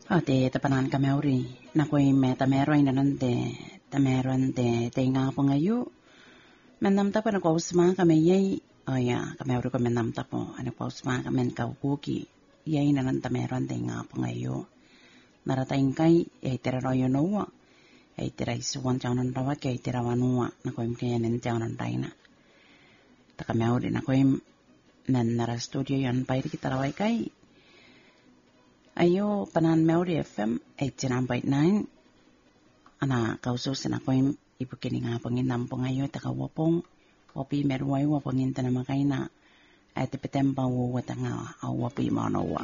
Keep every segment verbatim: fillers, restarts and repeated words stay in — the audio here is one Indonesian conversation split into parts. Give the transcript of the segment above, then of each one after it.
Ate tapanan kamauri na koy me tamero ina nante tamero ante tenga po ngayo menam tapo na ko usma kame yai oya kamauri ko menam tapo ano ko usma kame kaukuki yai na nan tamero ante nga po ngayo naratain kai e tera royo noa e tera isuwan jaunan rawa ke tera wanua na koy mkayanen jaunan taina ta kamauri na koy nan nara studio yan pairi kita rawai kai ayo panan Maori F M eighty-nine point nine ana kausus na ko ibu kini nga pangin nampong ayo takawapong wapi meruay wapangin tanama kaina at petempa wata nga awapi manawa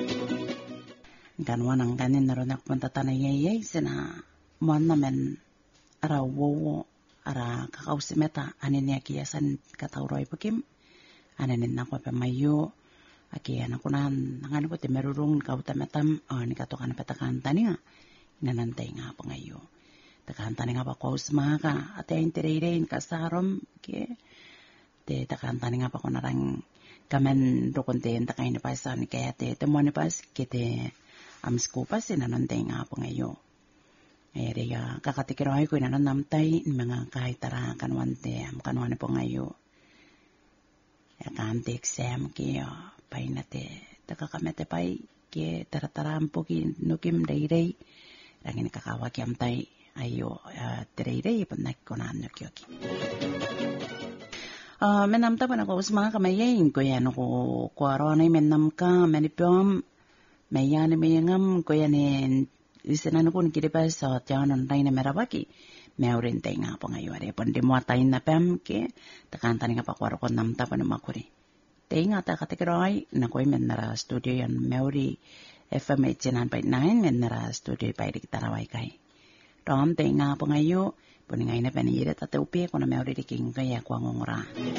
ganwa nang kanin naronak punta tanayay sina mon namen ara wo ara kakausimeta anin yakiyasan katauroy pakim anin na ko pamayo Aki anak kunan nangan ko temerurung kau tametam oh ni katokan petakan tani nga inanantay nga pa ngayo takan tani nga pa ko usma ka ate intereirein kasarom ke te takan tani nga pa ko narang kamen rokonten takay ni pasan kaya te temo ni pas kete amsko pas inanantay nga pa ngayo ere ya kakatikiroy ko inanamtay mga kahit tara kanwante am kanwane po ngayo ya kante exam ke pai nate takakamete pai ke taratarampo ki nukim reirei rangin kakawa kiam tai ayo uh, reirei panak konan nukyoki uh, menam ta pana ko usma ka mayin ko yan ko kwarone menam ka menipom mayane mayangam ko yan isinan ko nikiripa sa tianon rai na merabaki meurin tai nga po ngayo are pon demuatain na pem ke takantani nga pakwaro ko nam ta pana makuri Tinga ta katikiroy na koy men nara studio yan Maori F M eighty-nine point nine men nara studio pa iri taraway kay. Rom tinga po ngayo puningay na panira tataupi ko na Maori riking kaya kwa ngongora.